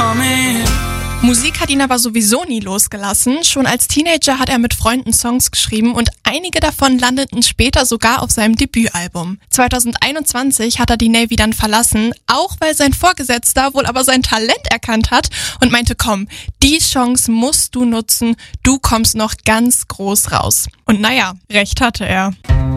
Musik hat ihn aber sowieso nie losgelassen. Schon als Teenager hat er mit Freunden Songs geschrieben und einige davon landeten später sogar auf seinem Debütalbum. 2021 hat er die Navy dann verlassen, auch weil sein Vorgesetzter wohl aber sein Talent erkannt hat und meinte, komm, die Chance musst du nutzen, du kommst noch ganz groß raus. Und naja, recht hatte er.